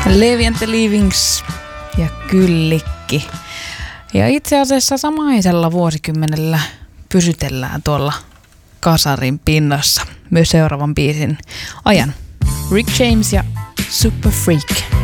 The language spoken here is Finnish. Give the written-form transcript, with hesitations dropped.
Levi and the Leavings ja Kyllikki. Ja itse asiassa samaisella vuosikymmenellä pysytellään tuolla kasarin pinnassa myös seuraavan biisin ajan. Rick James ja Super Freak.